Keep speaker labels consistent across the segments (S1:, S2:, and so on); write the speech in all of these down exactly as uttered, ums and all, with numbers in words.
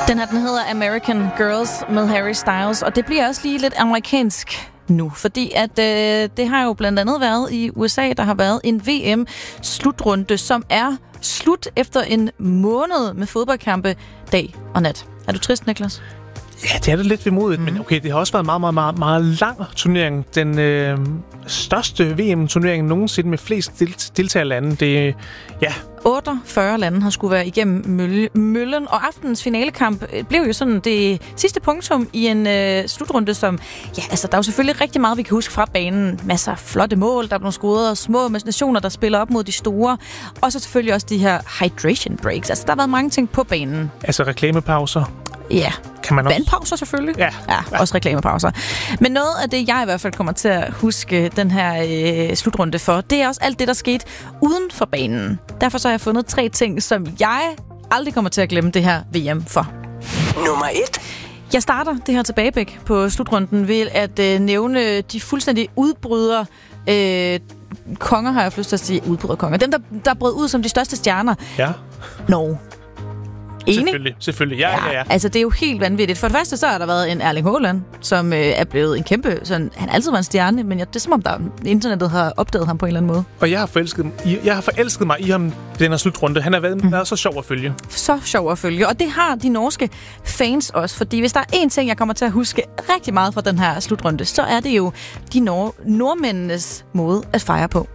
S1: Den her, den hedder American Girls med Harry Styles, og det bliver også lige lidt amerikansk nu, fordi at øh, det har jo blandt andet været i U S A, der har været en V M-slutrunde, som er slut efter en måned med fodboldkampe dag og nat. Er du trist, Niklas?
S2: Ja, det er det lidt vemodigt, mm. men okay, det har også været en meget, meget, meget, meget lang turnering. Den øh, største V M-turnering nogensinde med flest del- deltagerlande. Det, ja.
S1: otteogfyrre lande har skulle være igennem mølle, møllen, og aftenens finalekamp blev jo sådan det sidste punktum i en øh, slutrunde, som, ja, altså, der er jo selvfølgelig rigtig meget, vi kan huske fra banen. Masser af flotte mål, der blev scoret, små nationer, der spiller op mod de store, og så selvfølgelig også de her hydration breaks. Altså, der har været mange ting på banen.
S2: Altså reklamepauser.
S1: Ja,
S2: kan man også...
S1: vandpauser selvfølgelig.
S2: Ja.
S1: ja. Ja, også reklamepauser. Men noget af det, jeg i hvert fald kommer til at huske den her øh, slutrunde for, det er også alt det, der skete uden for banen. Derfor så har jeg fundet tre ting, som jeg aldrig kommer til at glemme det her V M for.
S3: Nummer et.
S1: Jeg starter det her tilbageblik på slutrunden ved at øh, nævne de fuldstændig udbryder øh, konger, har jeg lyst til at sige, udbryderkonger. Dem, der, der brød ud som de største stjerner.
S2: Ja.
S1: Norge. Enig?
S2: Selvfølgelig, selvfølgelig. Ja, ja, ja.
S1: Altså, det er jo helt vanvittigt. For det første, så har der været en Erling Haaland, som øh, er blevet en kæmpe... Sådan, han altid var en stjerne, men jeg, det er som om, der internettet har opdaget ham på en eller anden måde.
S2: Og jeg har forelsket, jeg har forelsket mig i ham i den her slutrunde. Han har været, mm. været så sjov at følge.
S1: Så sjov at følge. Og det har de norske fans også. Fordi hvis der er én ting, jeg kommer til at huske rigtig meget fra den her slutrunde, så er det jo de nord- nordmændenes måde at fejre på.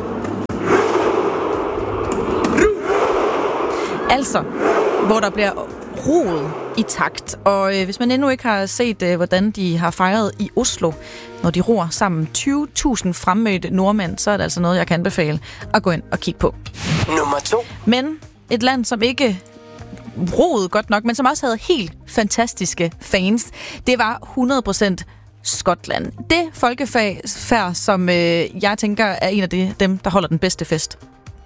S1: Altså... hvor der bliver roet i takt. Og øh, hvis man endnu ikke har set, øh, hvordan de har fejret i Oslo, når de roer sammen tyve tusind fremmødte nordmænd, så er det altså noget, jeg kan anbefale at gå ind og kigge på.
S3: Nummer to.
S1: Men et land, som ikke roede godt nok, men som også havde helt fantastiske fans, det var hundrede procent Skotland. Det folkefærd, som øh, jeg tænker er en af de, dem, der holder den bedste fest.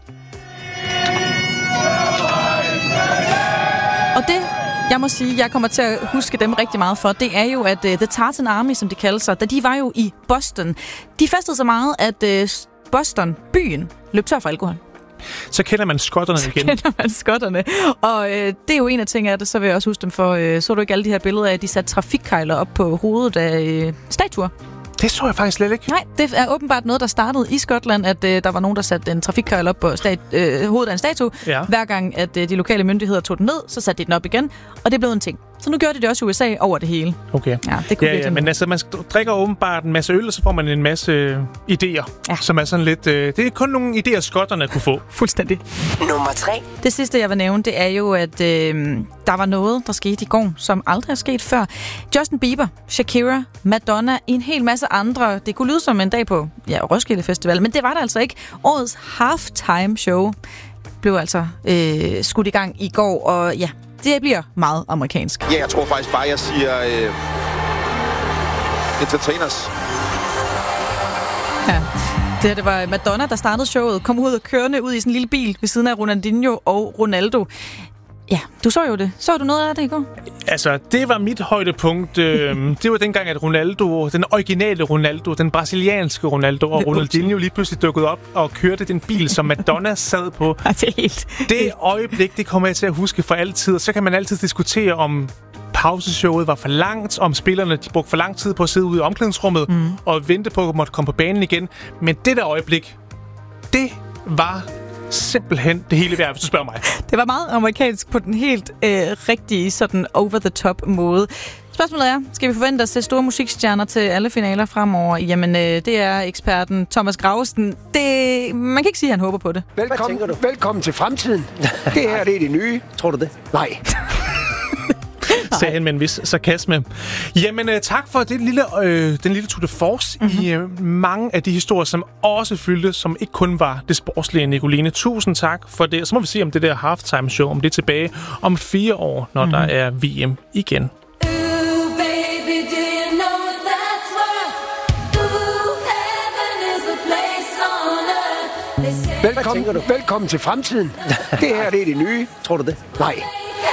S1: Og det, jeg må sige, jeg kommer til at huske dem rigtig meget for, det er jo, at uh, The Tartan Army, som de kalder sig, da de var jo i Boston, de festede så meget, at uh, Boston, byen, løb tør for alkohol.
S2: Så kender man skotterne igen.
S1: Så kender man skotterne. Og uh, det er jo en af tingene af det, så vil jeg også huske dem for, uh, så du ikke alle de her billeder af, at de satte trafikkejler op på hovedet af uh, statuer?
S2: Det så jeg faktisk slet ikke.
S1: Nej, det er åbenbart noget, der startede i Skotland, at øh, der var nogen, der satte en trafikkøjl op på stat, øh, hovedet af en statue. Ja. Hver gang, at øh, de lokale myndigheder tog den ned, så satte de den op igen, og det blev en ting. Så nu gør de det også i U S A over det hele.
S2: Okay.
S1: Ja, det kunne
S2: ja, ja, men altså, man drikker åbenbart en masse øl, og så får man en masse øh, idéer, ja. Som er sådan lidt... Øh, det er kun nogle idéer, skotterne kunne få.
S1: Fuldstændig.
S3: Nummer tre.
S1: Det sidste, jeg vil nævne, det er jo, at øh, der var noget, der skete i går, som aldrig er sket før. Justin Bieber, Shakira, Madonna, en hel masse andre. Det kunne lyde som en dag på ja, Roskilde Festival, men det var det altså ikke. Årets halftime show blev altså øh, skudt i gang i går, og ja, det bliver meget amerikansk.
S4: Ja, jeg tror faktisk bare, jeg siger øh, entertainers.
S1: Ja, det, det var Madonna, der startede showet, kom ud og kørende ud i sådan en lille bil ved siden af Ronaldinho og Ronaldo. Ja, du så jo det. Så du noget af det i går?
S2: Altså, det var mit højdepunkt. Det var dengang, at Ronaldo, den originale Ronaldo, den brasilianske Ronaldo og Ronaldinho lige pludselig dukkede op og kørte den bil, som Madonna sad på.
S1: Det er helt...
S2: Det øjeblik, det kommer jeg til at huske for altid. Så kan man altid diskutere, om pauseshowet var for langt, om spillerne de brugte for lang tid på at sidde ude i omklædningsrummet mm. og vente på at måtte komme på banen igen. Men det der øjeblik, det var... simpelthen det hele værd, hvis du spørger mig.
S1: Det var meget amerikansk på den helt øh, rigtige, sådan over-the-top måde. Spørgsmålet er, skal vi forvente at se store musikstjerner til alle finaler fremover? Jamen, øh, det er eksperten Thomas Gravesen. Det, man kan ikke sige, at han håber på det.
S5: Velkommen, velkommen til fremtiden. Det her, det er det nye.
S6: Tror du det?
S5: Nej.
S2: Sagde han med en vis sarkasme. Jamen, uh, tak for det lille, øh, den lille tour de force mm-hmm. i uh, mange af de historier, som også fyldte, som ikke kun var det sportslige, Nicoline. Tusind tak for det. Så må vi se, om det der halftime show, om det er tilbage om fire år, når mm-hmm. der er V M igen.
S5: Velkommen, velkommen til fremtiden. Det her, det er det nye.
S6: Tror du det?
S5: Nej.